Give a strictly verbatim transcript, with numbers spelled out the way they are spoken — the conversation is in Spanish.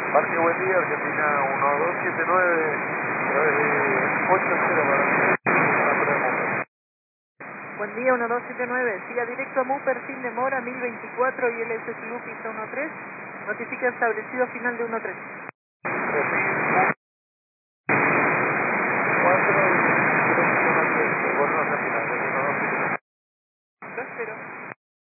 Parque Buen Día, Argentina uno dos siete nueve, ocho cero para Buen día, uno dos siete nueve. Siga directo a Muper sin demora, mil veinticuatro y L S Club pista uno tres. Notifica establecido final de uno tres. tres mil